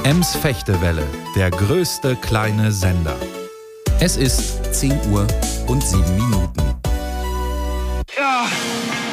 Ems Fechtewelle, der größte kleine Sender. Es ist 10 Uhr und 7 Minuten. Ja.